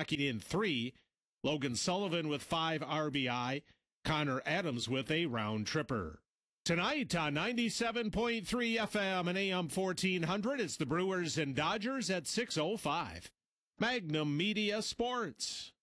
tracking in 3. Logan Sullivan with 5 RBI. Connor Adams with a round tripper. Tonight on 97.3 FM and AM 1400, it's the Brewers and Dodgers at 6:05. Magnum Media Sports.